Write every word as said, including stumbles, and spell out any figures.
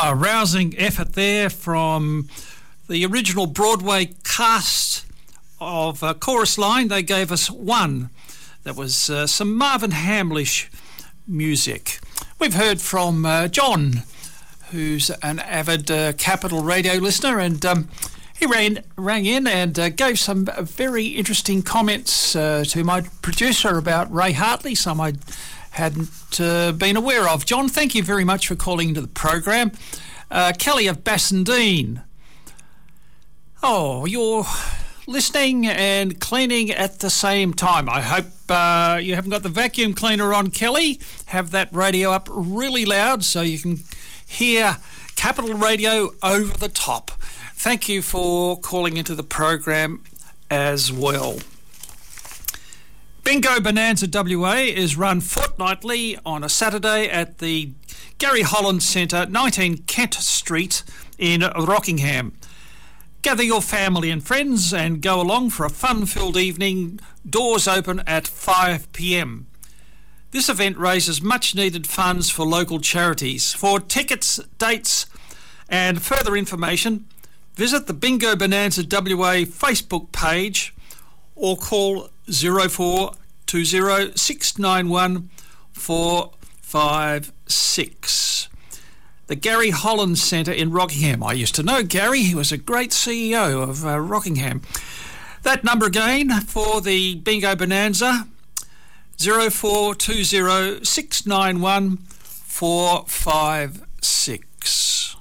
Oh, a rousing effort there from the original Broadway cast of uh, Chorus Line. They gave us one. That was uh, some Marvin Hamlish music. We've heard from uh, John, who's an avid uh, Capital Radio listener, and um, he ran, rang in and uh, gave some very interesting comments uh, to my producer about Ray Hartley, some I hadn't uh, been aware of. John, thank you very much for calling into the program. Uh, Kelly of Bassendean. Oh, you're listening and cleaning at the same time. I hope uh, you haven't got the vacuum cleaner on, Kelly. Have that radio up really loud so you can hear Capital Radio over the top. Thank you for calling into the program as well. Bingo Bonanza W A is run fortnightly on a Saturday at the Gary Holland Centre, nineteen Kent Street in Rockingham. Gather your family and friends and go along for a fun-filled evening. Doors open at five p m. This event raises much-needed funds for local charities. For tickets, dates and further information, visit the Bingo Bonanza W A Facebook page or call zero four two zero six nine one four five six. The Gary Holland Centre in Rockingham. I used to know Gary. He was a great C E O of uh, Rockingham. That number again for the Bingo Bonanza, zero four two zero six nine one four five six.